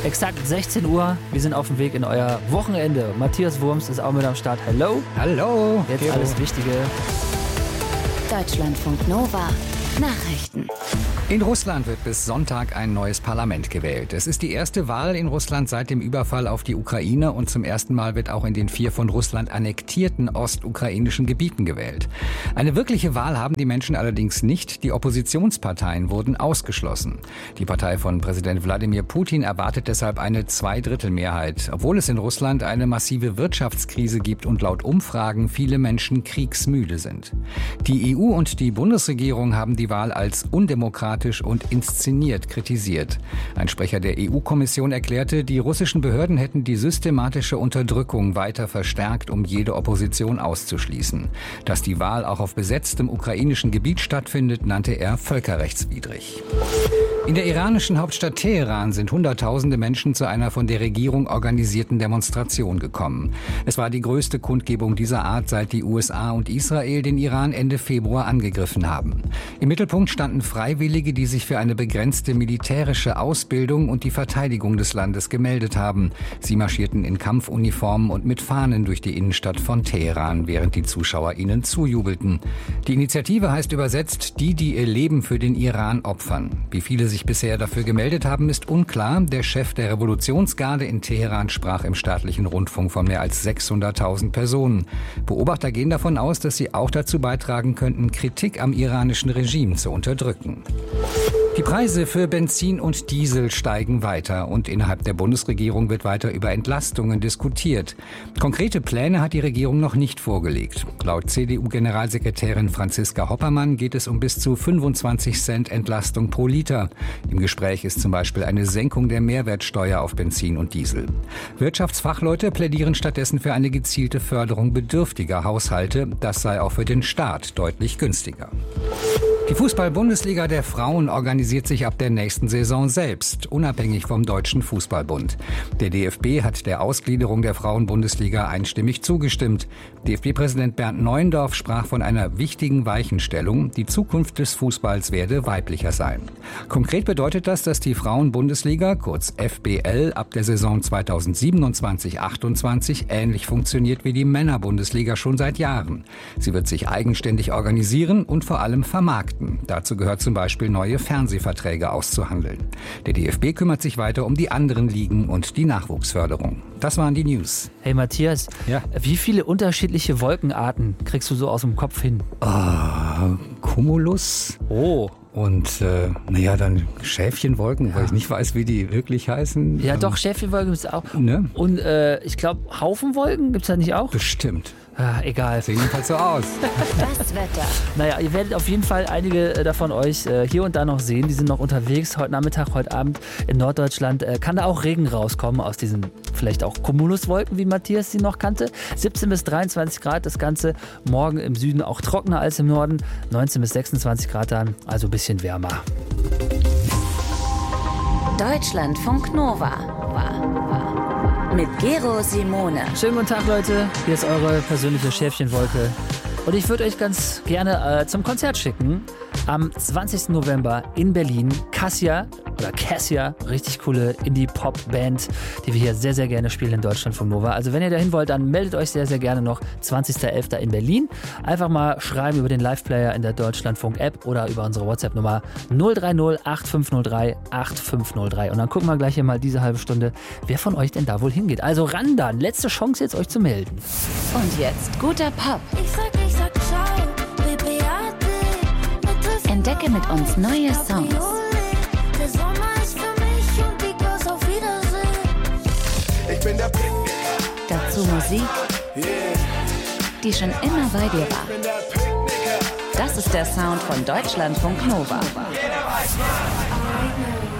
Exakt 16 Uhr. Wir sind auf dem Weg in euer Wochenende. Matthias Wurms ist auch mit am Start. Hallo. Hallo. Jetzt Gero. alles Wichtige. Deutschlandfunk Nova. Nachrichten. In Russland wird bis Sonntag ein neues Parlament gewählt. Es ist die erste Wahl in Russland seit dem Überfall auf die Ukraine und zum ersten Mal wird auch in den 4 von Russland annektierten ostukrainischen Gebieten gewählt. Eine wirkliche Wahl haben die Menschen allerdings nicht. Die Oppositionsparteien wurden ausgeschlossen. Die Partei von Präsident Wladimir Putin erwartet deshalb eine Zweidrittelmehrheit, obwohl es in Russland eine massive Wirtschaftskrise gibt und laut Umfragen viele Menschen kriegsmüde sind. Die EU und die Bundesregierung haben die Wahl als undemokratisch und inszeniert kritisiert. Ein Sprecher der EU-Kommission erklärte, die russischen Behörden hätten die systematische Unterdrückung weiter verstärkt, um jede Opposition auszuschließen. Dass die Wahl auch auf besetztem ukrainischen Gebiet stattfindet, nannte er völkerrechtswidrig. In der iranischen Hauptstadt Teheran sind Hunderttausende Menschen zu einer von der Regierung organisierten Demonstration gekommen. Es war die größte Kundgebung dieser Art, seit die USA und Israel den Iran Ende Februar angegriffen haben. Im Mittelpunkt standen Freiwillige, die sich für eine begrenzte militärische Ausbildung und die Verteidigung des Landes gemeldet haben. Sie marschierten in Kampfuniformen und mit Fahnen durch die Innenstadt von Teheran, während die Zuschauer ihnen zujubelten. Die Initiative heißt übersetzt, die ihr Leben für den Iran opfern. Wie viele sich bisher dafür gemeldet haben, ist unklar. Der Chef der Revolutionsgarde in Teheran sprach im staatlichen Rundfunk von mehr als 600.000 Personen. Beobachter gehen davon aus, dass sie auch dazu beitragen könnten, Kritik am iranischen Regime zu unterdrücken. Die Preise für Benzin und Diesel steigen weiter und innerhalb der Bundesregierung wird weiter über Entlastungen diskutiert. Konkrete Pläne hat die Regierung noch nicht vorgelegt. Laut CDU-Generalsekretärin Franziska Hoppermann geht es um bis zu 25 Cent Entlastung pro Liter. Im Gespräch ist zum Beispiel eine Senkung der Mehrwertsteuer auf Benzin und Diesel. Wirtschaftsfachleute plädieren stattdessen für eine gezielte Förderung bedürftiger Haushalte. Das sei auch für den Staat deutlich günstiger. Die Fußball-Bundesliga der Frauen organisiert sich ab der nächsten Saison selbst, unabhängig vom Deutschen Fußballbund. Der DFB hat der Ausgliederung der Frauen-Bundesliga einstimmig zugestimmt. DFB-Präsident Bernd Neuendorf sprach von einer wichtigen Weichenstellung. Die Zukunft des Fußballs werde weiblicher sein. Konkret bedeutet das, dass die Frauen-Bundesliga, kurz FBL, ab der Saison 2027/28 ähnlich funktioniert wie die Männer-Bundesliga schon seit Jahren. Sie wird sich eigenständig organisieren und vor allem vermarkten. Dazu gehört zum Beispiel, neue Fernsehverträge auszuhandeln. Der DFB kümmert sich weiter um die anderen Ligen und die Nachwuchsförderung. Das waren die News. Hey Matthias, Ja. Wie viele unterschiedliche Wolkenarten kriegst du so aus dem Kopf hin? Cumulus Oh. und dann Schäfchenwolken, weil ich nicht weiß, wie die wirklich heißen. Ja, doch, Schäfchenwolken gibt es auch. Ne? Und ich glaube, Haufenwolken gibt es da nicht auch? Bestimmt. Egal. Sieht jedenfalls so aus. Das Wetter. Naja, ihr werdet auf jeden Fall einige davon euch hier und da noch sehen. Die sind noch unterwegs heute Nachmittag, heute Abend in Norddeutschland. Kann da auch Regen rauskommen aus diesen vielleicht auch Cumuluswolken, wie Matthias sie noch kannte. 17 bis 23 Grad das Ganze. Morgen im Süden auch trockener als im Norden. 19 bis 26 Grad dann, also ein bisschen wärmer. Deutschlandfunk Nova. Mit Gero Simone. Schönen guten Tag, Leute. Hier ist eure persönliche Schäfchenwolke. Und ich würde euch ganz gerne zum Konzert schicken. Am 20. November in Berlin. Cassia, richtig coole Indie-Pop-Band, die wir hier sehr, sehr gerne spielen in Deutschlandfunk Nova. Also wenn ihr dahin wollt, dann meldet euch sehr, sehr gerne noch. 20.11. in Berlin. Einfach mal schreiben über den Live-Player in der Deutschlandfunk-App oder über unsere WhatsApp-Nummer 030 8503 8503. Und dann gucken wir gleich hier mal diese halbe Stunde, wer von euch denn da wohl hingeht. Also ran dann. Letzte Chance jetzt, euch zu melden. Und jetzt guter Pop. Ich sag ciao, BBAT. Entdecke mit uns neue Songs. Der Sommer ist für mich und die Girls auf Wiedersehen. Ich bin der Picknicker. Dazu Musik, die schon immer bei dir war. Das ist der Sound von Deutschlandfunk Nova. Jeder weiß was.